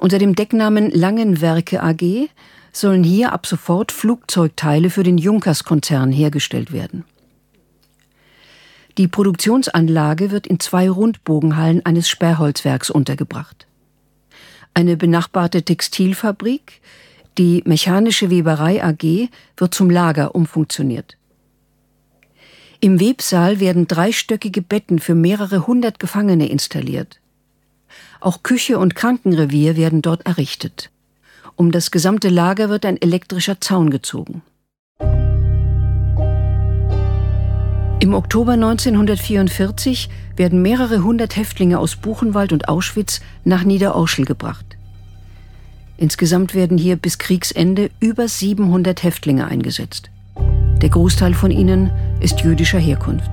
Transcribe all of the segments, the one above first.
Unter dem Decknamen Langenwerke AG sollen hier ab sofort Flugzeugteile für den Junkers-Konzern hergestellt werden. Die Produktionsanlage wird in 2 Rundbogenhallen eines Sperrholzwerks untergebracht. Eine benachbarte Textilfabrik, die Mechanische Weberei AG, wird zum Lager umfunktioniert. Im Websaal werden 3-stöckige Betten für mehrere 100 Gefangene installiert. Auch Küche und Krankenrevier werden dort errichtet. Um das gesamte Lager wird ein elektrischer Zaun gezogen. Im Oktober 1944 werden mehrere 100 Häftlinge aus Buchenwald und Auschwitz nach Niederorschel gebracht. Insgesamt werden hier bis Kriegsende über 700 Häftlinge eingesetzt. Der Großteil von ihnen ist jüdischer Herkunft.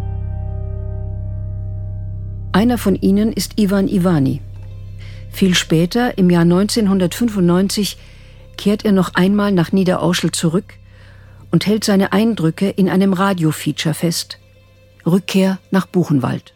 Einer von ihnen ist Iwan Ivani. Viel später, im Jahr 1995, kehrt er noch einmal nach Niederorschel zurück und hält seine Eindrücke in einem Radiofeature fest: Rückkehr nach Buchenwald.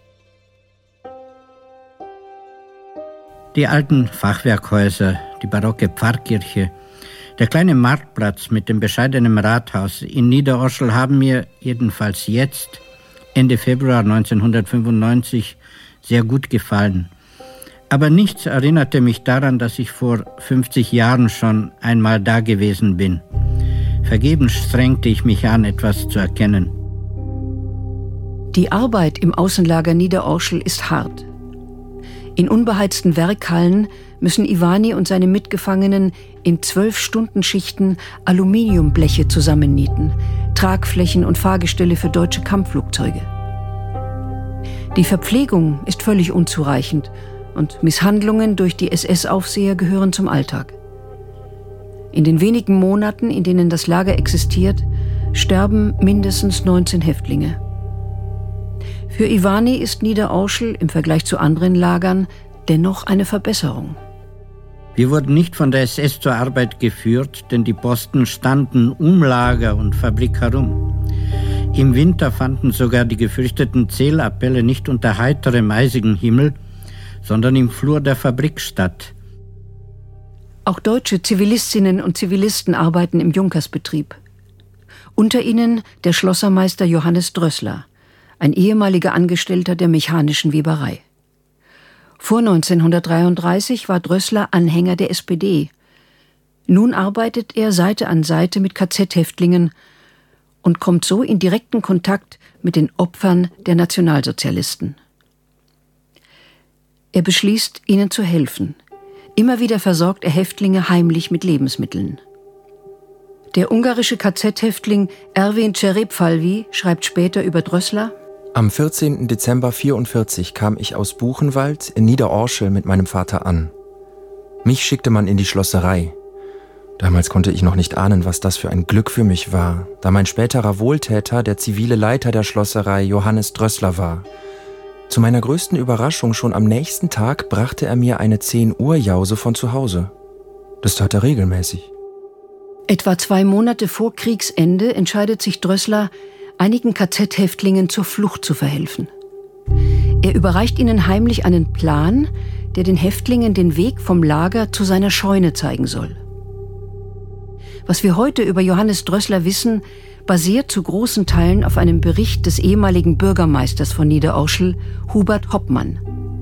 Die alten Fachwerkhäuser, die barocke Pfarrkirche, der kleine Marktplatz mit dem bescheidenen Rathaus in Niederorschel haben mir jedenfalls jetzt, Ende Februar 1995, sehr gut gefallen. Aber nichts erinnerte mich daran, dass ich vor 50 Jahren schon einmal da gewesen bin. Vergebens strengte ich mich an, etwas zu erkennen. Die Arbeit im Außenlager Niederorschel ist hart. In unbeheizten Werkhallen müssen Ivani und seine Mitgefangenen in 12-Stunden-Schichten Aluminiumbleche zusammennieten, Tragflächen und Fahrgestelle für deutsche Kampfflugzeuge. Die Verpflegung ist völlig unzureichend und Misshandlungen durch die SS-Aufseher gehören zum Alltag. In den wenigen Monaten, in denen das Lager existiert, sterben mindestens 19 Häftlinge. Für Ivani ist Niederorschel im Vergleich zu anderen Lagern dennoch eine Verbesserung. Wir wurden nicht von der SS zur Arbeit geführt, denn die Posten standen um Lager und Fabrik herum. Im Winter fanden sogar die gefürchteten Zählappelle nicht unter heiterem, eisigen Himmel, sondern im Flur der Fabrik statt. Auch deutsche Zivilistinnen und Zivilisten arbeiten im Junkersbetrieb. Unter ihnen der Schlossermeister Johannes Drössler, ein ehemaliger Angestellter der Mechanischen Weberei. Vor 1933 war Drössler Anhänger der SPD. Nun arbeitet er Seite an Seite mit KZ-Häftlingen und kommt so in direkten Kontakt mit den Opfern der Nationalsozialisten. Er beschließt, ihnen zu helfen. Immer wieder versorgt er Häftlinge heimlich mit Lebensmitteln. Der ungarische KZ-Häftling Erwin Cserépfalvi schreibt später über Drössler: Am 14. Dezember 1944 kam ich aus Buchenwald in Niederorschel mit meinem Vater an. Mich schickte man in die Schlosserei. Damals konnte ich noch nicht ahnen, was das für ein Glück für mich war, da mein späterer Wohltäter der zivile Leiter der Schlosserei Johannes Drössler war. Zu meiner größten Überraschung schon am nächsten Tag brachte er mir eine 10-Uhr-Jause von zu Hause. Das tat er regelmäßig. Etwa 2 Monate vor Kriegsende entscheidet sich Drössler, einigen KZ-Häftlingen zur Flucht zu verhelfen. Er überreicht ihnen heimlich einen Plan, der den Häftlingen den Weg vom Lager zu seiner Scheune zeigen soll. Was wir heute über Johannes Drössler wissen, basiert zu großen Teilen auf einem Bericht des ehemaligen Bürgermeisters von Niederorschel, Hubert Hoppmann.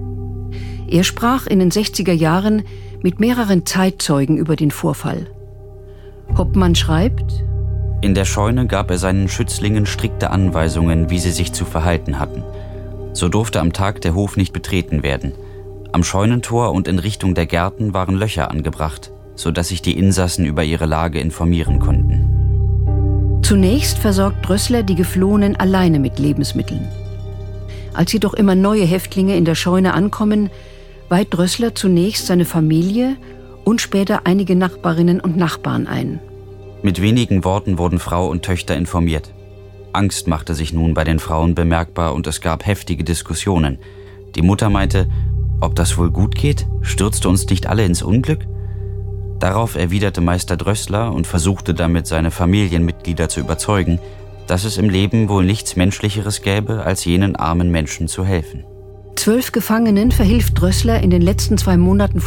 Er sprach in den 60er Jahren mit mehreren Zeitzeugen über den Vorfall. Hoppmann schreibt: In der Scheune gab er seinen Schützlingen strikte Anweisungen, wie sie sich zu verhalten hatten. So durfte am Tag der Hof nicht betreten werden. Am Scheunentor und in Richtung der Gärten waren Löcher angebracht, sodass sich die Insassen über ihre Lage informieren konnten. Zunächst versorgt Drössler die Geflohenen alleine mit Lebensmitteln. Als jedoch immer neue Häftlinge in der Scheune ankommen, weiht Drössler zunächst seine Familie und später einige Nachbarinnen und Nachbarn ein. Mit wenigen Worten wurden Frau und Töchter informiert. Angst machte sich nun bei den Frauen bemerkbar und es gab heftige Diskussionen. Die Mutter meinte, ob das wohl gut geht? Stürzte uns nicht alle ins Unglück? Darauf erwiderte Meister Drössler und versuchte damit seine Familienmitglieder zu überzeugen, dass es im Leben wohl nichts Menschlicheres gäbe, als jenen armen Menschen zu helfen. 12 Gefangenen verhilft Drössler in den letzten 2 Monaten